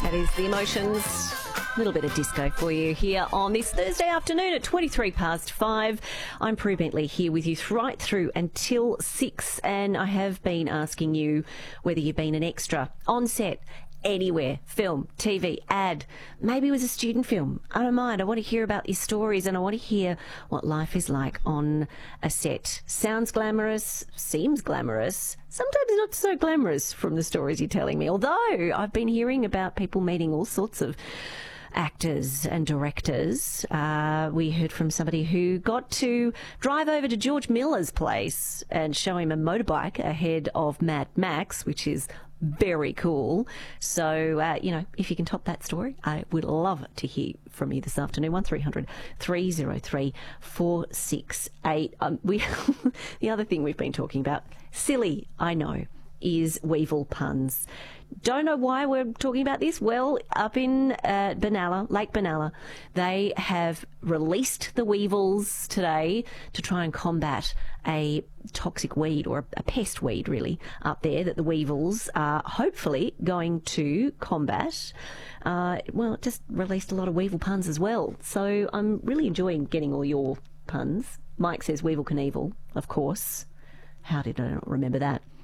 That is The Emotions. A little bit of disco for you here on this Thursday afternoon at 5:23. I'm Prue Bentley here with you right through until 6, and I have been asking you whether you've been an extra on set, anywhere, film, TV, ad, maybe it was a student film. I don't mind. I want to hear about your stories, and I want to hear what life is like on a set. Sounds glamorous, seems glamorous, sometimes not so glamorous from the stories you're telling me, although I've been hearing about people meeting all sorts of actors and directors. We heard from somebody who got to drive over to George Miller's place and show him a motorbike ahead of Mad Max, which is very cool. So, if you can top that story, I would love to hear from you this afternoon. 1300 303 468. The other thing we've been talking about, silly, I know, is Weevil puns. Don't know why we're talking about this. Well, up in Benalla, Lake Benalla, they have released the weevils today to try and combat a toxic weed, or a pest weed really, up there that the weevils are hopefully going to combat. It just released a lot of weevil puns as well. So I'm really enjoying getting all your puns. Mike says Weevil Knievel, of course. How did I not remember that?